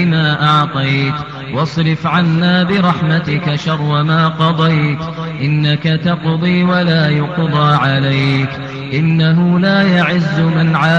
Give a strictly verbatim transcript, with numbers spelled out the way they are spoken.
ما أعطيت واصرف عنا برحمتك شر ما قضيت إنك تقضي ولا يقضى عليك إنه لا يعز من عادى